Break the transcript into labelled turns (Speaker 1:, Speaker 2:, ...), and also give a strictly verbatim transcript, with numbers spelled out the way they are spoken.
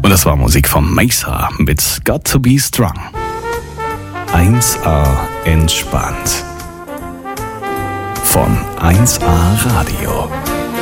Speaker 1: Und das war Musik von Mesa mit Got to Be Strong. eins A entspannt. Von eins A Radio.